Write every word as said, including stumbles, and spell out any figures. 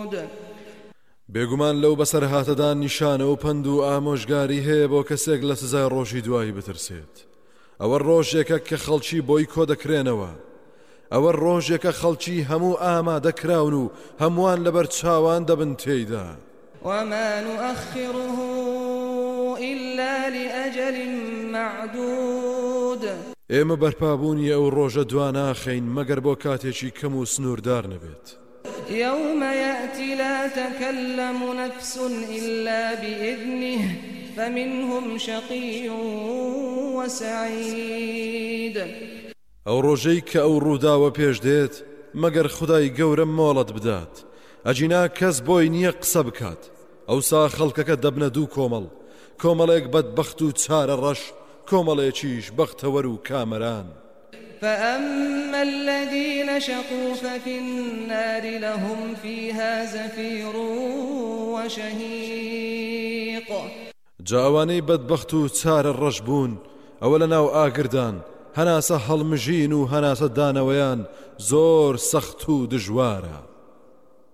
بێگومان لەو بەسەرهاتەدا نیشانە و پند و ئامۆژگاری هەیە بۆ کەسێک لە سزای ڕۆژی دوایی بترسێت. ئەوە ڕۆژێکە کە خەڵکی بۆی کۆ دەکرێنەوە. ئەوە ڕۆژێکە خەڵکی هەموو ئامادەکراون و هەمووان لەبەر چاوان دەبن تێیدا. وما نؤخره إلا لأجل معدود. ئێمە بەرپابوونی ئەو ڕۆژە دواناخەین مەگەر بۆ کاتێکی کەم و سنووردار نەبێت. يوم يأتي لا تكلم نفس إلا بإذنه فمنهم شقي وسعيد. ئەو ڕۆژەی کە ئەو ڕووداوە پێش دێت مەگەر خودای گەورە مۆڵەت بدات ئەجینا کەس بۆی نییە قسە بکات. ئەوسا خەڵکەکە دەبنە دوو کۆمەڵ، کۆمەڵێک بەدبەخت و چارە ڕەش، کۆمەڵێکیش بەختەوەر و کامەران. فأما الذين شقوا ففي النار لهم فيها زفير وشهيق. جاوانەی بەدبەخت و چارە ڕەش بوون ئەوە لە ناو ئاگردان هەناسە هەڵمژین و هەناسە دانەوەیان زۆر سەخت و دژوارە.